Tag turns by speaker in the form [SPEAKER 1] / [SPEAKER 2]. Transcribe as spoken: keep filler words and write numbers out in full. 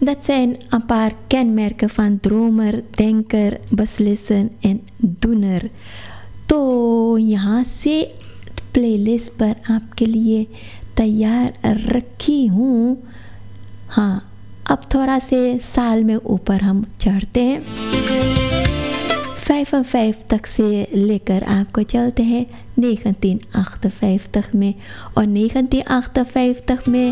[SPEAKER 1] Dat zijn een paar kenmerken van dromer, denker, beslisser en doener. तो यहाँ से playlist पर आपके लिए तैयार रखी हूँ. हाँ, अब थोड़ा से साल में ऊपर हम चढ़ते हैं. vijfenvijftig से लेकर आपको चलते हैं negentien achtenvijftig में. और negentien achtenvijftig में